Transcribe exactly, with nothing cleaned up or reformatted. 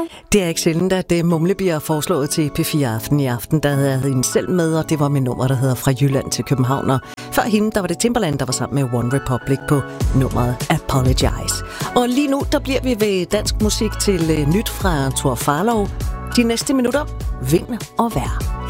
Det er ikke sjældent, at det Mumle bliver foreslået til P fire Aften i aften. Der havde jeg hende selv med, og det var med nummer, der hedder Fra Jylland til København. Og før hende, der var det Timbaland, der var sammen med One Republic på nummeret Apologize. Og lige nu, der bliver vi ved dansk musik til uh, nyt fra Tor Farlov. De næste minutter, vind og vejr.